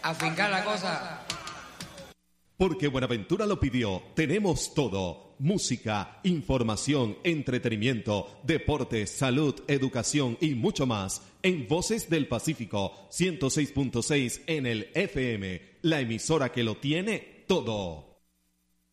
afincar la cosa. Porque Buenaventura lo pidió, tenemos todo. Música, información, entretenimiento, deportes, salud, educación y mucho más. En Voces del Pacífico, 106.6 en el FM. La emisora que lo tiene todo.